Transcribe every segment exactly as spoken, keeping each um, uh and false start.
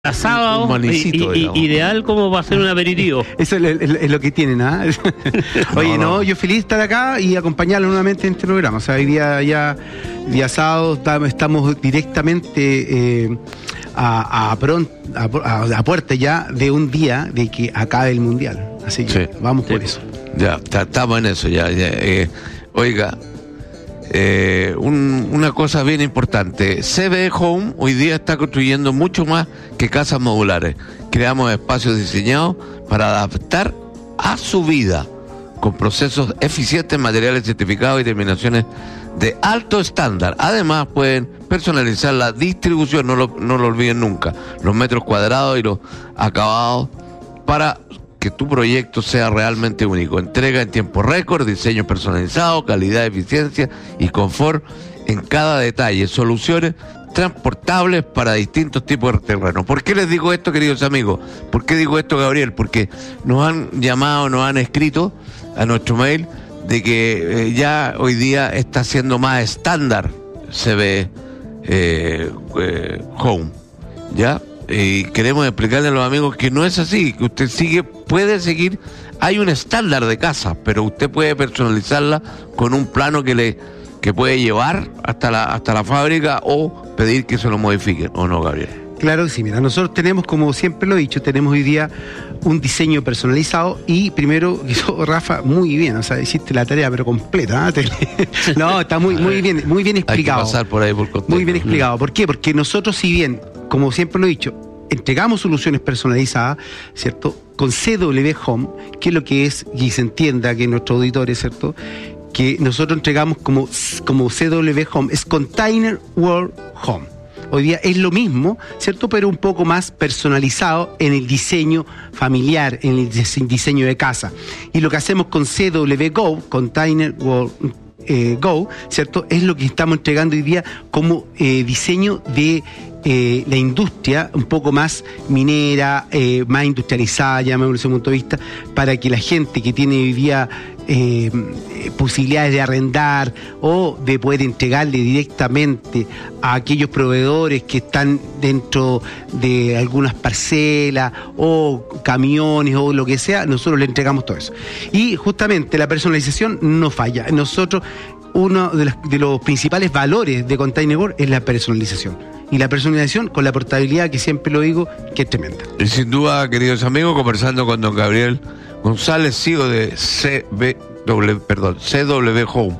Sábado, manicito, y, y, ideal como va a ser un aperitivo. Eso es, es, es lo que tienen, ¿ah? ¿eh? Oye, no, no, yo feliz de estar acá y acompañarlo nuevamente en este programa. O sea, hoy día ya, día sábado, estamos directamente eh, a, a, pronto, a, a puerta ya de un día de que acabe el Mundial. Así que sí, vamos sí. por eso. Ya, estamos en eso ya. ya eh, oiga, eh, un, una cosa bien importante. C B Home hoy día está construyendo mucho más que casas modulares. Creamos espacios diseñados para adaptar a su vida, con procesos eficientes, materiales certificados y terminaciones de alto estándar. Además, pueden personalizar la distribución, no lo, no lo olviden nunca, los metros cuadrados y los acabados para que tu proyecto sea realmente único. Entrega en tiempo récord, diseño personalizado, calidad, eficiencia y confort en cada detalle. Soluciones transportables para distintos tipos de terrenos. ¿Por qué les digo esto, queridos amigos? ¿Por qué digo esto, Gabriel? Porque nos han llamado, nos han escrito a nuestro mail de que eh, ya hoy día está siendo más estándar C B eh, eh, Home, ¿ya? Y queremos explicarle a los amigos que no es así, que usted sigue, puede seguir, hay un estándar de casa, pero usted puede personalizarla con un plano que le que puede llevar hasta la hasta la fábrica o pedir que se lo modifiquen, ¿o no, Gabriel? Claro que sí, mira, nosotros tenemos, como siempre lo he dicho, tenemos hoy día un diseño personalizado y primero, hizo Rafa muy bien, o sea, hiciste la tarea pero completa, ¿eh? No, está muy, muy bien, muy bien explicado. Hay que pasar por ahí por contexto. Muy bien explicado. ¿Por qué? Porque nosotros, si bien, como siempre lo he dicho, entregamos soluciones personalizadas, ¿cierto? Con C W Home, que es lo que es, y se entienda que nuestros auditores, ¿cierto? Que nosotros entregamos como, como C W Home, es Container World Home. Hoy día es lo mismo, ¿cierto? Pero un poco más personalizado en el diseño familiar, en el diseño de casa. Y lo que hacemos con C W Go, Container World eh, Go, ¿cierto? Es lo que estamos entregando hoy día como eh, diseño de eh, la industria un poco más minera, eh, más industrializada, llamémoslo desde ese punto de vista, para que la gente que tiene hoy día Eh, posibilidades de arrendar o de poder entregarle directamente a aquellos proveedores que están dentro de algunas parcelas o camiones o lo que sea, nosotros le entregamos todo eso. Y justamente la personalización no falla. Nosotros, uno de los, de los principales valores de Container World es la personalización. Y la personalización con la portabilidad, que siempre lo digo, que es tremenda. Y sin duda, queridos amigos, conversando con don Gabriel González, C E O de C W, perdón, C W Home.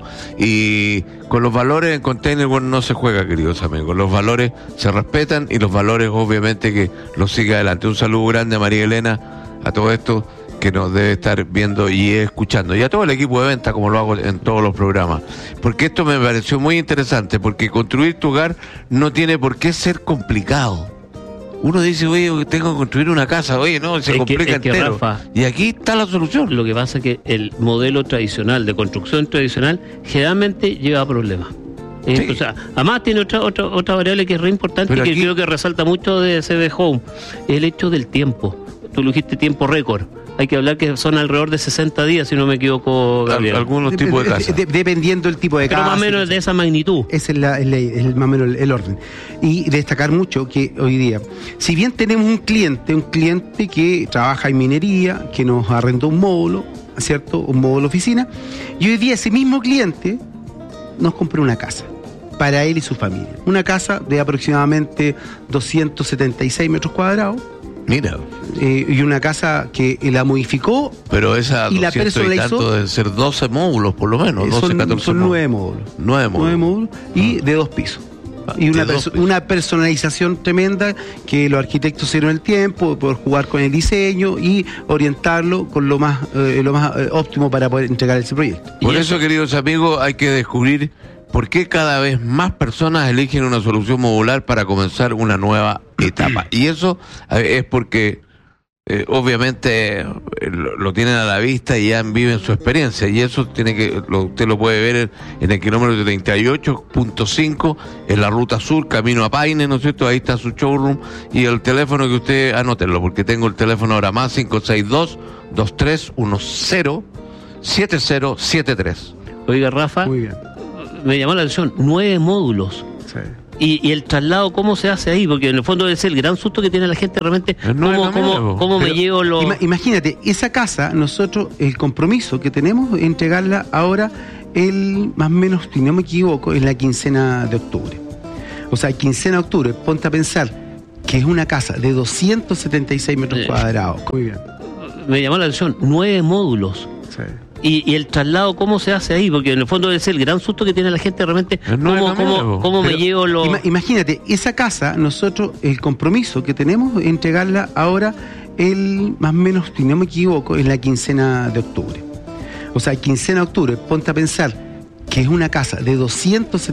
Y con los valores en Container World no se juega, queridos amigos. Los valores se respetan y los valores, obviamente, que los sigue adelante. Un saludo grande a María Elena, a todo esto que nos debe estar viendo y escuchando. Y a todo el equipo de venta, como lo hago en todos los programas. Porque esto me pareció muy interesante, porque construir tu hogar no tiene por qué ser complicado. Uno dice, oye, tengo que construir una casa, oye, no, se es complica que, es entero. Que, Rafa, y aquí está la solución. Lo que pasa es que el modelo tradicional, de construcción tradicional, generalmente lleva problemas. Sí. O sea, además tiene otra otra otra variable que es re importante, pero y que aquí creo que resalta mucho de C B Home, el hecho del tiempo. Tú lo dijiste, tiempo récord. Hay que hablar que son alrededor de sesenta días, si no me equivoco, Gabriel. Algunos tipos de casas. De, de, dependiendo del tipo de casa. Pero más o menos de esa magnitud. Ese es, la, es, la, es más o menos el, el orden. Y destacar mucho que hoy día, si bien tenemos un cliente, un cliente que trabaja en minería, que nos arrendó un módulo, ¿cierto? Un módulo oficina, y hoy día ese mismo cliente nos compró una casa para él y su familia. Una casa de aproximadamente doscientos setenta y seis metros cuadrados. Mira. Eh, y una casa que la modificó. Pero esa y la personalizó. Y tanto deben ser doce módulos, por lo menos. doce, son catorce son módulos. nueve módulos. Nueve módulos. Nueve módulos y ah. de dos pisos. Ah, y una, perso- pisos. una personalización tremenda que los arquitectos se dieron el tiempo de poder jugar con el diseño y orientarlo con lo más, eh, lo más eh, óptimo para poder entregar ese proyecto. Por eso, eso, queridos amigos, hay que descubrir por qué cada vez más personas eligen una solución modular para comenzar una nueva etapa. Y eso es porque eh, obviamente eh, lo, lo tienen a la vista y ya viven su experiencia. Y eso tiene que lo, usted lo puede ver en, en el kilómetro treinta y ocho punto cinco, en la ruta sur, camino a Paine, ¿no es cierto? Ahí está su showroom. Y el teléfono que usted, anótenlo, porque tengo el teléfono ahora más, cinco seis dos, dos tres uno cero, siete cero siete tres. Oiga, Rafa. Muy bien. Me llamó la atención, nueve módulos. Sí. Y, y el traslado, ¿cómo se hace ahí? Porque en el fondo es el gran susto que tiene la gente realmente. No ¿Cómo, cómo, cómo me llevo los...? Ima, imagínate, esa casa, nosotros, el compromiso que tenemos es entregarla ahora, el más o menos, si no me equivoco, en la quincena de octubre. O sea, quincena de octubre, ponte a pensar que es una casa de doscientos setenta y seis metros Sí. cuadrados. Muy bien. Me llamó la atención, nueve módulos. Sí. Y, y el traslado, ¿cómo se hace ahí? Porque en el fondo es el gran susto que tiene la gente realmente. No es ¿Cómo, la cómo, misma, cómo me Pero llevo los...? ima- imagínate, esa casa, nosotros, el compromiso que tenemos es entregarla ahora, el más o menos, si no me equivoco, en la quincena de octubre. O sea, quincena de octubre, ponte a pensar que es una casa de doscientos